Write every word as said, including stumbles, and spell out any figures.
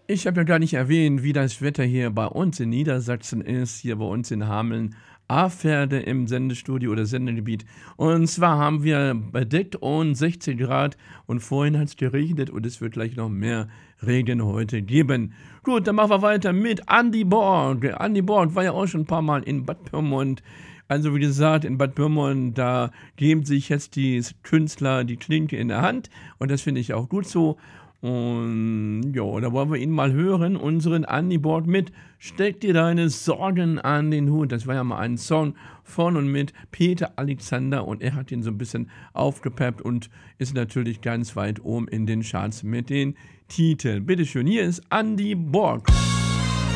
Ich habe ja gar nicht erwähnt, wie das Wetter hier bei uns in Niedersachsen ist, hier bei uns in Hameln-Ahferde im Sendestudio oder Sendegebiet. Und zwar haben wir bedeckt und sechzehn Grad und vorhin hat es geregnet und es wird gleich noch mehr Regen heute geben. Gut, dann machen wir weiter mit Andy Borg. Andy Borg war ja auch schon ein paar Mal in Bad Pyrmont. Also wie gesagt, in Bad Pyrmont, da geben sich jetzt die Künstler die Klinke in der Hand und das finde ich auch gut so. Und ja, da wollen wir ihn mal hören, unseren Andy Borg mit Steck dir deine Sorgen an den Hut. Das war ja mal ein Song von und mit Peter Alexander und er hat ihn so ein bisschen aufgepeppt und ist natürlich ganz weit oben in den Charts mit den Titeln. Bitteschön, hier ist Andy Borg.